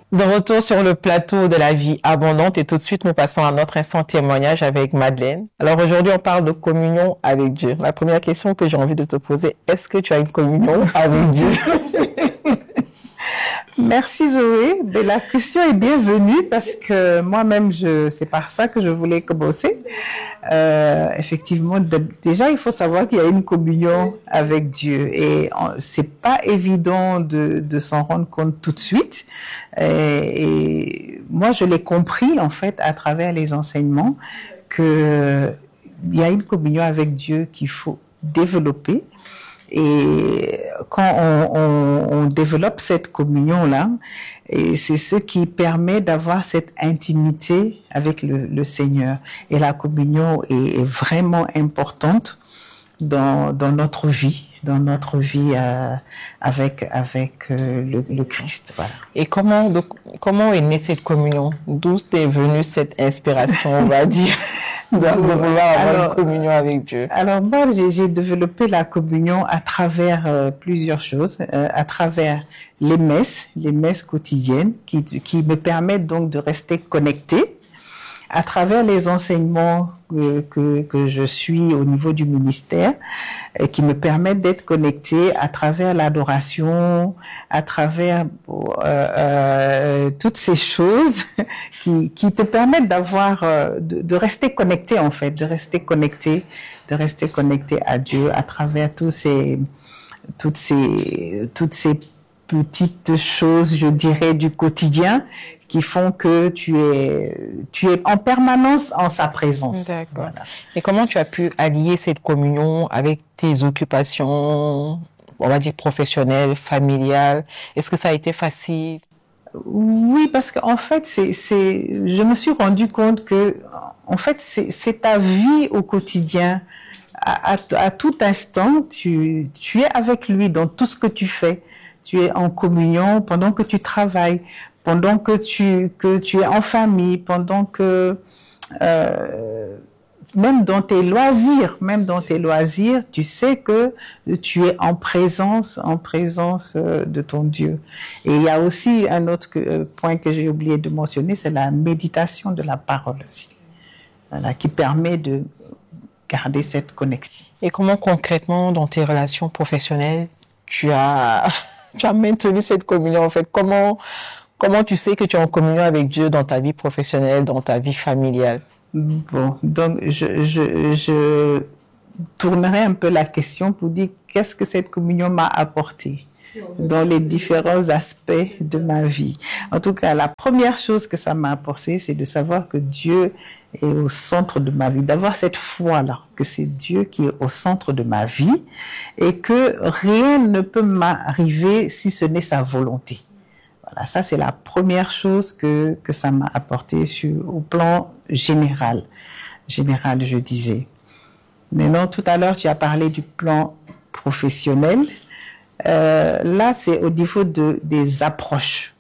De retour sur le plateau de la vie abondante et tout de suite nous passons à notre instant témoignage avec Madeleine. Alors aujourd'hui on parle de communion avec Dieu. La première question que j'ai envie de te poser, est-ce que tu as une communion avec Dieu? Merci Zoé. Mais la question est bienvenue parce que moi-même, c'est par ça que je voulais commencer. Effectivement, déjà, il faut savoir qu'il y a une communion avec Dieu et c'est pas évident de s'en rendre compte tout de suite. Et moi, je l'ai compris en fait à travers les enseignements que il y a une communion avec Dieu qu'il faut développer. Et quand on développe cette communion-là, et c'est ce qui permet d'avoir cette intimité avec le Seigneur. Et la communion est vraiment importante dans notre vie avec le Christ. Voilà. Et comment est née cette communion? D'où est venue cette inspiration, on va dire, de vouloir avoir une communion avec Dieu? Alors moi, j'ai développé la communion à travers plusieurs choses, à travers les messes quotidiennes qui me permettent donc de rester connectée, à travers les enseignements que je suis au niveau du ministère, qui me permettent d'être connectée, à travers l'adoration, à travers toutes ces choses qui te permettent d'avoir, de rester connecté en fait, de rester connecté à Dieu à travers toutes ces petites choses, je dirais, du quotidien qui font que tu es en permanence en sa présence. D'accord. Voilà. Et comment tu as pu allier cette communion avec tes occupations, on va dire professionnelles, familiales? Est-ce que ça a été facile? Oui, parce qu'en fait, je me suis rendu compte que, en fait, c'est ta vie au quotidien. À tout instant, tu es avec lui dans tout ce que tu fais. Tu es en communion pendant que tu travailles, pendant que tu es en famille, pendant que même dans tes loisirs, tu sais que tu es en présence de ton Dieu. Et il y a aussi un autre point que j'ai oublié de mentionner, c'est la méditation de la parole aussi, voilà, qui permet de garder cette connexion. Et comment concrètement dans tes relations professionnelles tu as maintenu cette communion en fait? Comment tu sais que tu es en communion avec Dieu dans ta vie professionnelle, dans ta vie familiale? Bon, donc je tournerai un peu la question pour dire qu'est-ce que cette communion m'a apporté dans les différents aspects de ma vie. En tout cas, la première chose que ça m'a apporté, c'est de savoir que Dieu est au centre de ma vie, d'avoir cette foi-là, que c'est Dieu qui est au centre de ma vie et que rien ne peut m'arriver si ce n'est sa volonté. Voilà, ça c'est la première chose que ça m'a apporté au plan général, je disais. Maintenant, tout à l'heure, tu as parlé du plan professionnel. Là, c'est au niveau des approches.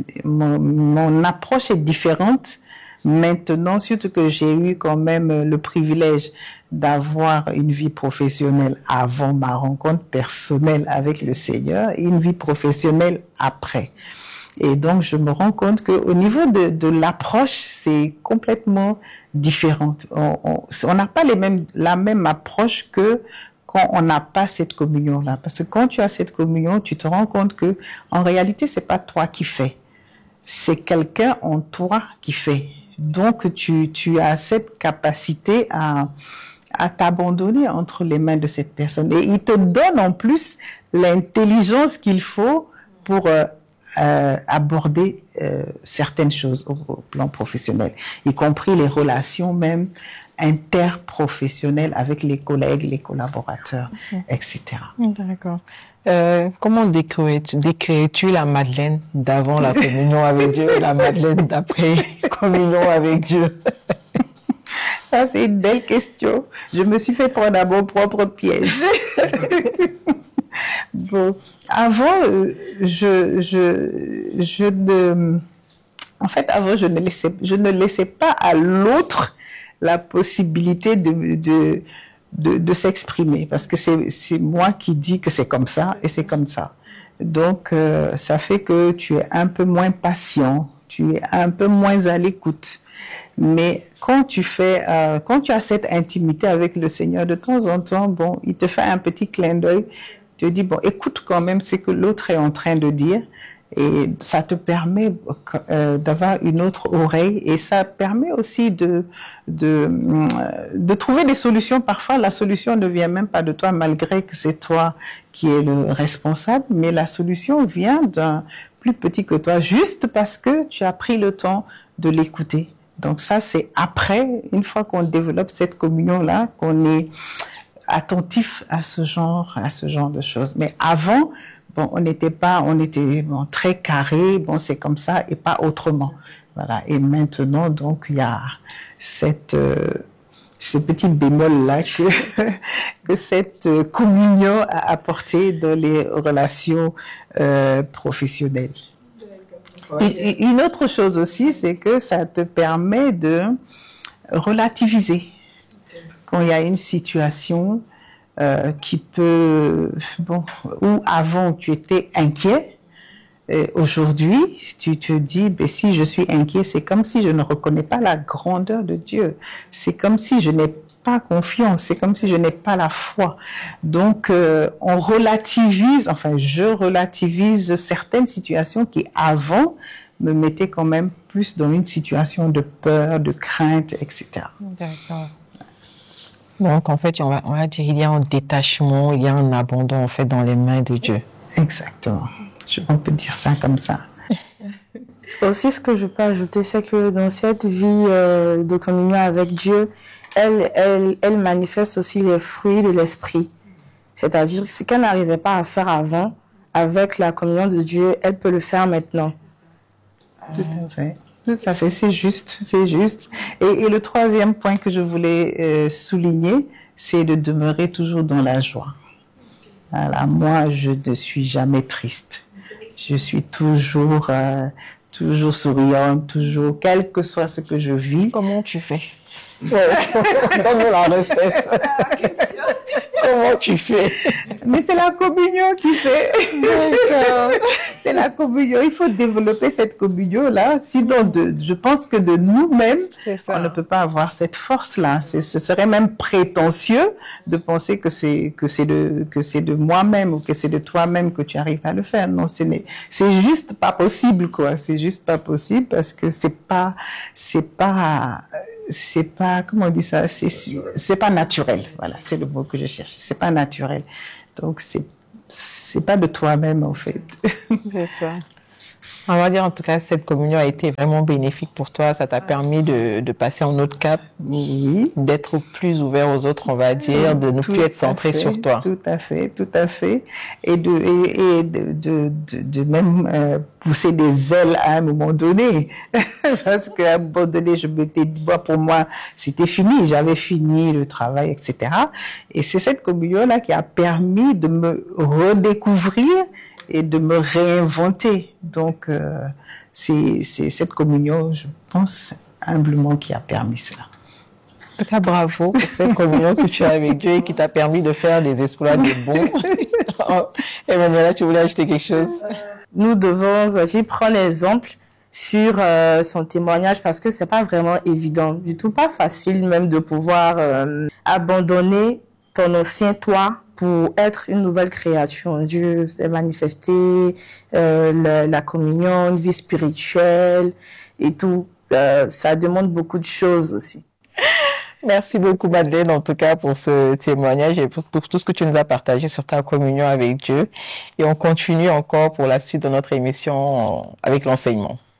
Mon approche est différente maintenant, surtout que j'ai eu quand même le privilège d'avoir une vie professionnelle avant ma rencontre personnelle avec le Seigneur et une vie professionnelle après. Et donc, je me rends compte qu'au niveau de l'approche, c'est complètement différent. On n'a pas la même approche que quand on n'a pas cette communion-là. Parce que quand tu as cette communion, tu te rends compte que, en réalité, c'est pas toi qui fais. C'est quelqu'un en toi qui fait. Donc, tu as cette capacité à t'abandonner entre les mains de cette personne. Et il te donne en plus l'intelligence qu'il faut pour aborder certaines choses au plan professionnel, y compris les relations même interprofessionnelles avec les collègues, les collaborateurs, etc. D'accord. Comment décrirais-tu la Madeleine d'avant la communion avec Dieu et la Madeleine d'après communion avec Dieu? Ça, c'est une belle question. Je me suis fait prendre à mon propre piège. Bon, avant, je ne laissais pas à l'autre la possibilité de s'exprimer, parce que c'est moi qui dis que c'est comme ça et c'est comme ça. Donc, ça fait que tu es un peu moins patient, tu es un peu moins à l'écoute. Mais quand tu as cette intimité avec le Seigneur, de temps en temps, bon, il te fait un petit clin d'œil, tu te dis, bon, écoute quand même ce que l'autre est en train de dire, et ça te permet d'avoir une autre oreille, et ça permet aussi de trouver des solutions. Parfois, la solution ne vient même pas de toi, malgré que c'est toi qui es le responsable, mais la solution vient d'un plus petit que toi, juste parce que tu as pris le temps de l'écouter. Donc ça, c'est après, une fois qu'on développe cette communion-là, qu'on est attentif à ce genre de choses. Mais avant, bon, on était bon, très carré, bon, c'est comme ça et pas autrement. Voilà. Et maintenant, donc, il y a ce petit bémol-là que cette communion a apporté dans les relations professionnelles. Une autre chose aussi, c'est que ça te permet de relativiser. Quand il y a une situation qui peut, bon, où avant tu étais inquiet, aujourd'hui tu te dis, ben, si je suis inquiet, c'est comme si je ne reconnais pas la grandeur de Dieu. C'est comme si je n'ai pas confiance, c'est comme si je n'ai pas la foi. Donc on relativise, enfin je relativise certaines situations qui avant me mettaient quand même plus dans une situation de peur, de crainte, etc. D'accord. Donc en fait, on va dire il y a un détachement, il y a un abandon en fait dans les mains de Dieu. Exactement. On peut dire ça comme ça. Aussi, ce que je peux ajouter, c'est que dans cette vie de communion avec Dieu, elle manifeste aussi les fruits de l'esprit. C'est-à-dire que ce qu'elle n'arrivait pas à faire avant, avec la communion de Dieu, elle peut le faire maintenant. Tout à fait. Tout à fait, c'est juste, c'est juste. Et le troisième point que je voulais souligner, c'est de demeurer toujours dans la joie. Voilà, moi, je ne suis jamais triste. Je suis toujours souriante, toujours, quel que soit ce que je vis. Comment tu fais? Donne-nous la recette. Comment tu fais? Mais c'est la communion qui fait. C'est la communion. Il faut développer cette communion-là. Sinon, je pense que de nous-mêmes, on ne peut pas avoir cette force-là. Ce serait même prétentieux de penser que c'est de moi-même ou que c'est de toi-même que tu arrives à le faire. Non, c'est juste pas possible, quoi. C'est juste pas possible parce que c'est pas, comment on dit ça, c'est pas naturel. Voilà, c'est le mot que je cherche. C'est pas naturel. Donc, c'est pas de toi-même, en fait. C'est ça. On va dire, en tout cas, cette communion a été vraiment bénéfique pour toi. Ça t'a permis de passer un autre cap, oui, d'être plus ouvert aux autres, on va dire, de ne plus être centré sur toi. Tout à fait, tout à fait. Et de même pousser des ailes à un moment donné. Parce qu'à un moment donné, je m'étais dit, pour moi, c'était fini. J'avais fini le travail, etc. Et c'est cette communion-là qui a permis de me redécouvrir et de me réinventer. Donc, c'est cette communion, je pense, humblement, qui a permis cela. En tout cas, bravo pour cette communion que tu as avec Dieu et qui t'a permis de faire des exploits de bons. Et Manuela, tu voulais ajouter quelque chose? Nous devons prendre l'exemple sur son témoignage parce que c'est pas vraiment évident, du tout pas facile même de pouvoir abandonner ton ancien toi pour être une nouvelle créature. Dieu s'est manifesté, la communion, une vie spirituelle et tout. Ça demande beaucoup de choses aussi. Merci beaucoup, Madeleine, en tout cas, pour ce témoignage et pour tout ce que tu nous as partagé sur ta communion avec Dieu. Et on continue encore pour la suite de notre émission avec l'enseignement.